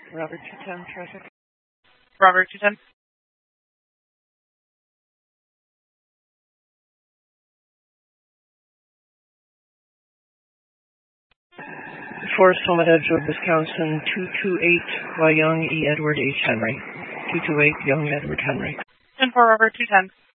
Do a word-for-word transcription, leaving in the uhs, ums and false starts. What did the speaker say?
Robert two ten, traffic. Robert two ten. Forest Summit, Edgewood, Wisconsin, two two eight by Young E. Edward H. Henry. two two eight Young Edward Henry. ten four Robert two ten.